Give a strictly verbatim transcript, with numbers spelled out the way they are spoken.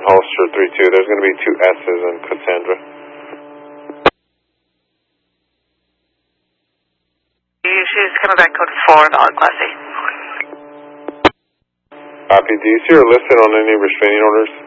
Holster three two. There's going to be two S's in Cassandra. She's coming back code four, valid class A. Copy. Do you see her listed on any restraining orders?